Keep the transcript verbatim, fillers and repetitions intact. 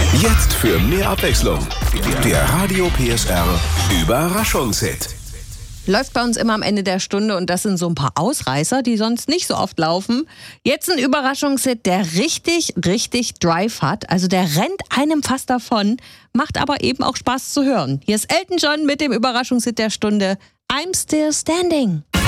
Jetzt für mehr Abwechslung. Der Radio P S R Überraschungshit. Läuft bei uns immer am Ende der Stunde und das sind so ein paar Ausreißer, die sonst nicht so oft laufen. Jetzt ein Überraschungshit, der richtig, richtig Drive hat. Also der rennt einem fast davon, macht aber eben auch Spaß zu hören. Hier ist Elton John mit dem Überraschungshit der Stunde, I'm Still Standing.